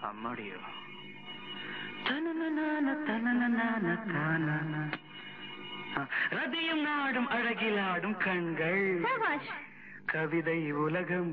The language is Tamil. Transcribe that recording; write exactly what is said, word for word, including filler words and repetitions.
அம்மாடியோ தனனனான தனனனான தானான ரதியும் நாடும் அழகிலாடும் கண்கள் கவிதை உலகம்